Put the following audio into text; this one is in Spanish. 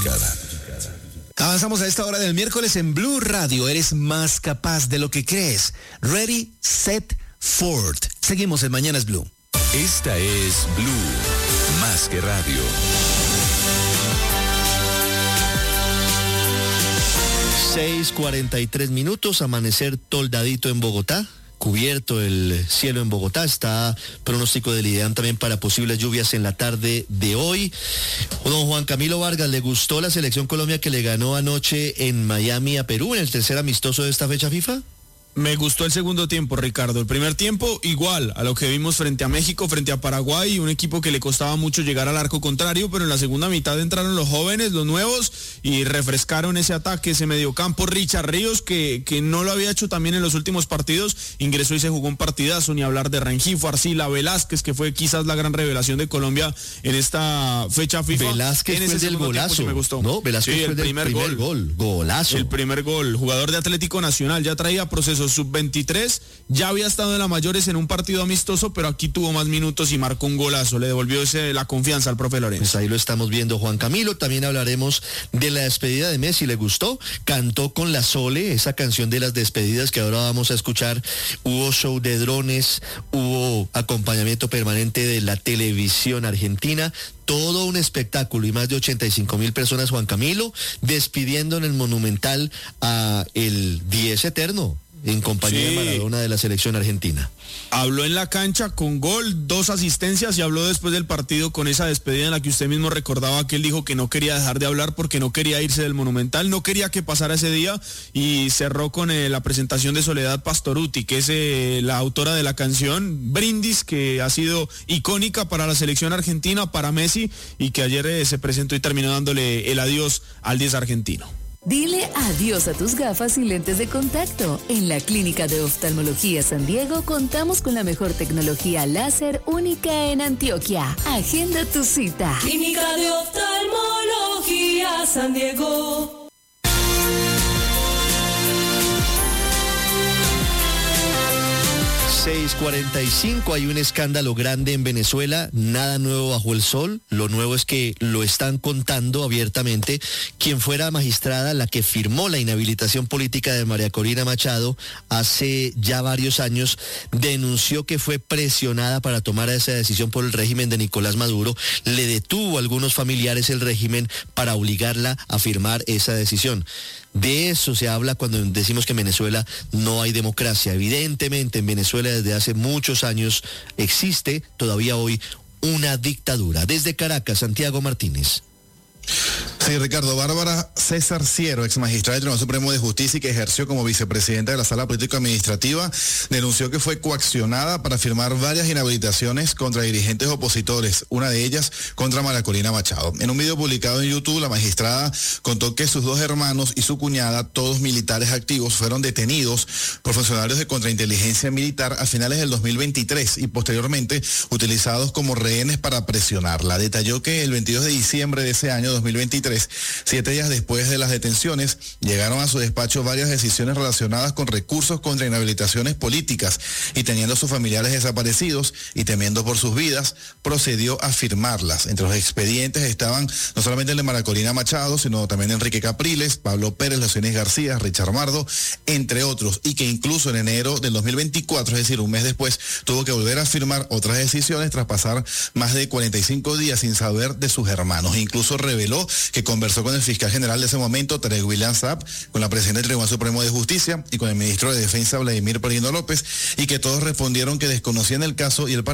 Avanzamos a esta hora del miércoles en Blue Radio. Eres más capaz de lo que crees. Ready, set, forward. Seguimos en Mañanas Blue. Esta es Blue, más que radio. 6:43, amanecer toldadito en Bogotá. Cubierto el cielo en Bogotá, está pronóstico del IDEAM también para posibles lluvias en la tarde de hoy. Don Juan Camilo Vargas, ¿le gustó la selección Colombia que le ganó anoche en Miami a Perú en el tercer amistoso de esta fecha FIFA? Me gustó el segundo tiempo, Ricardo. El primer tiempo igual a lo que vimos frente a México, frente a Paraguay, un equipo que le costaba mucho llegar al arco contrario, pero en la segunda mitad entraron los jóvenes, los nuevos, y refrescaron ese ataque, ese mediocampo. Richard Ríos, que no lo había hecho también en los últimos partidos, ingresó y se jugó un partidazo, ni hablar de Rengifo, Arcila, Velázquez, que fue quizás la gran revelación de Colombia en esta fecha FIFA. Velázquez fue del golazo. Sí me gustó. No, Velázquez fue el primer gol. Golazo. El primer gol, jugador de Atlético Nacional, ya traía procesos sub-23, ya había estado en la mayores en un partido amistoso, pero aquí tuvo más minutos y marcó un golazo, le devolvió la confianza al profe Lorenzo. Pues ahí lo estamos viendo, Juan Camilo. También hablaremos de la despedida de Messi. ¿Le gustó? Cantó con la Sole, esa canción de las despedidas que ahora vamos a escuchar. Hubo show de drones, hubo acompañamiento permanente de la televisión argentina. Todo un espectáculo y más de 85,000 personas, Juan Camilo, despidiendo en el Monumental a el 10 eterno, en compañía de Maradona de la selección argentina. Habló en la cancha con gol, 2 asistencias y habló después del partido con esa despedida en la que usted mismo recordaba que él dijo que no quería dejar de hablar porque no quería irse del Monumental, no quería que pasara ese día, y cerró con la presentación de Soledad Pastorutti, que es la autora de la canción Brindis, que ha sido icónica para la selección argentina, para Messi, y que ayer se presentó y terminó dándole el adiós al 10 argentino. Dile adiós a tus gafas y lentes de contacto. En la Clínica de Oftalmología San Diego contamos con la mejor tecnología láser única en Antioquia. Agenda tu cita. Clínica de Oftalmología San Diego. 6:45, hay un escándalo grande en Venezuela, nada nuevo bajo el sol. Lo nuevo es que lo están contando abiertamente. Quien fuera magistrada, la que firmó la inhabilitación política de María Corina Machado hace ya varios años, denunció que fue presionada para tomar esa decisión por el régimen de Nicolás Maduro. Le detuvo a algunos familiares el régimen para obligarla a firmar esa decisión. De eso se habla cuando decimos que en Venezuela no hay democracia. Evidentemente en Venezuela desde hace muchos años existe todavía hoy una dictadura. Desde Caracas, Santiago Martínez. Sí, Ricardo. Bárbara César Ciero, ex magistrada del Tribunal Supremo de Justicia y que ejerció como vicepresidenta de la Sala Político-Administrativa, denunció que fue coaccionada para firmar varias inhabilitaciones contra dirigentes opositores, una de ellas contra María Corina Machado. En un video publicado en YouTube, la magistrada contó que sus 2 hermanos y su cuñada, todos militares activos, fueron detenidos por funcionarios de contrainteligencia militar a finales del 2023 y posteriormente utilizados como rehenes para presionarla. Detalló que el 22 de diciembre de ese año 2023, 7 días después de las detenciones, llegaron a su despacho varias decisiones relacionadas con recursos contra inhabilitaciones políticas y teniendo a sus familiares desaparecidos y temiendo por sus vidas, procedió a firmarlas. Entre los expedientes estaban no solamente el de María Corina Machado, sino también Enrique Capriles, Pablo Pérez, Leonis García, Richard Mardo, entre otros, y que incluso en enero del 2024, es decir, un mes después, tuvo que volver a firmar otras decisiones tras pasar más de 45 días sin saber de sus hermanos. Incluso reveló que conversó con el fiscal general de ese momento, Tarek William Saab, con la presidenta del Tribunal Supremo de Justicia y con el ministro de Defensa, Vladimir Perino López, y que todos respondieron que desconocían el caso y el